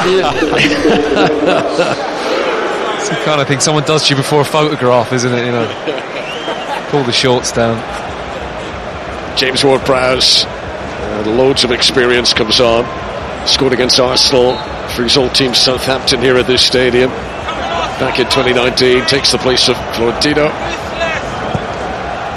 It's the kind of thing someone does to you before a photograph, isn't it? You know, pull the shorts down. James Ward-Prowse, loads of experience, comes on. Scored against Arsenal for his old team Southampton here at this stadium back in 2019. Takes the place of Florentino.